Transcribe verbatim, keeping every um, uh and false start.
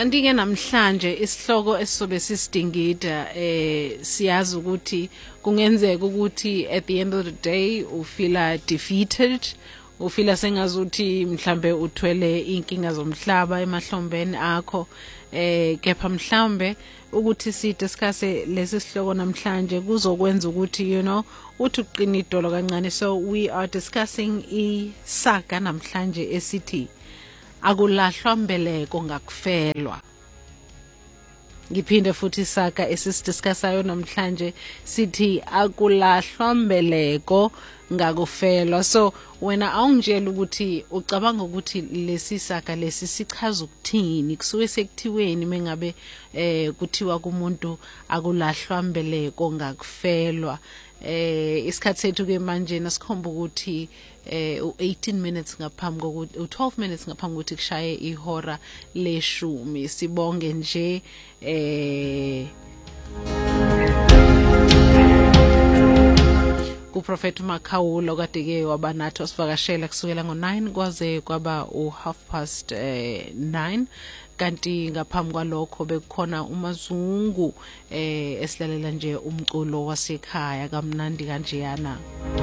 kanti ke namhlanje isihloko esisobe sisidingida eh siyazi ukuthi kungenzeka ukuthi at the end of the day u feel defeated, u feel sengazuthi mhlambe uthwele inkinga zomhlaba emahlombeni akho, eh kepha mhlambe ukuthi si discuss lesi sihloko namhlanje kuzokwenza ukuthi you know uthi uqina idolo kancane. So we are discussing isaga namhlanje esithi akulahlwa mbeleko ngakufelwa. Ngiphinde futhi isaga esisidiscussayo namhlanje sithi akulahlwa mbeleko ngakufelwa. So wena awungitshela ukuthi ucabanga ukuthi lesi saga lesi sichaza ukuthini, kusuke sekuthiweni mengabe eh kuthiwa kumuntu akulahlwa mbeleko ngakufelwa. Eh isikhathi sethu ke manje nasikhomba ukuthi eh u eighteen minutes ngaphambi kokuthi u twelve minutes ngaphambi kokuthi kushaye ihora leshumi. Sibonge nje eh kuProfet Makhawulo kade ke wabanathi wasivakashela kusukela ngo nine kwaze kwaba u half past eh, nine. Kanti ngaphambi kwalokho bekukhona uMazungu eh esilalela nje umculo wasekhaya kamnandi kanjeyana.